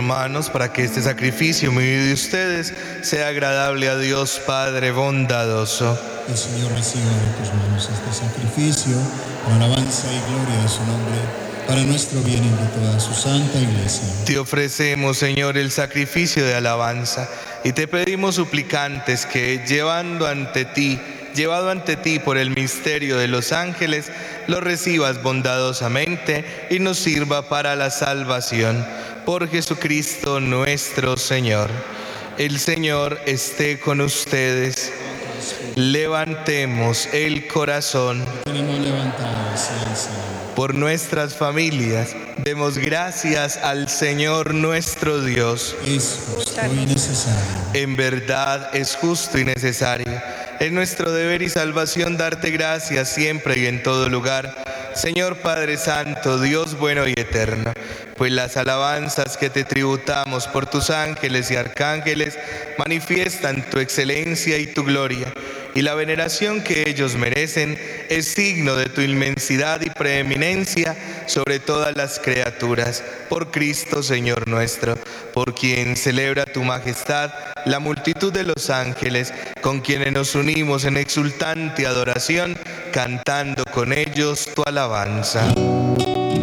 hermanos, para que este sacrificio mío y de ustedes sea agradable a Dios Padre bondadoso. El Señor reciba de tus manos este sacrificio, para alabanza y gloria de su nombre, para nuestro bien y de toda su santa Iglesia. Te ofrecemos, Señor, el sacrificio de alabanza y te pedimos suplicantes que, llevado ante ti por el misterio de los ángeles, lo recibas bondadosamente y nos sirva para la salvación. Por Jesucristo nuestro Señor. El Señor esté con ustedes. Levantemos el corazón. Tenemos levantado hacia el Señor. Por nuestras familias, demos gracias al Señor nuestro Dios. Es justo y necesario. En verdad es justo y necesario. Es nuestro deber y salvación darte gracias siempre y en todo lugar, Señor Padre Santo, Dios bueno y eterno, pues las alabanzas que te tributamos por tus ángeles y arcángeles manifiestan tu excelencia y tu gloria, y la veneración que ellos merecen es signo de tu inmensidad y preeminencia sobre todas las criaturas. Por Cristo, Señor nuestro, por quien celebra tu majestad la multitud de los ángeles, con quienes nos unimos en exultante adoración, cantando con ellos tu alabanza.